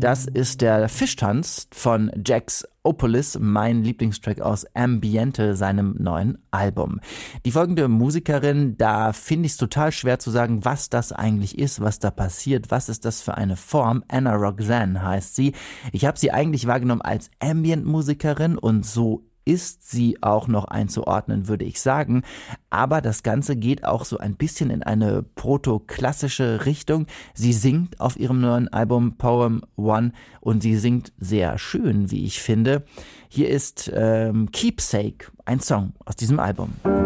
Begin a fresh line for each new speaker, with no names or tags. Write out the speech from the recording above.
Das ist der Fischtanz von Jax Opolis, mein Lieblingstrack aus Ambiente, seinem neuen Album. Die folgende Musikerin, da finde ich es total schwer zu sagen, was das eigentlich ist, was da passiert, was ist das für eine Form. Anna Roxanne heißt sie. Ich habe sie eigentlich wahrgenommen als Ambient-Musikerin und so ist sie auch noch einzuordnen, würde ich sagen. Aber das Ganze geht auch so ein bisschen in eine proto-klassische Richtung. Sie singt auf ihrem neuen Album Poem One und sie singt sehr schön, wie ich finde. Hier ist Keepsake, ein Song aus diesem Album.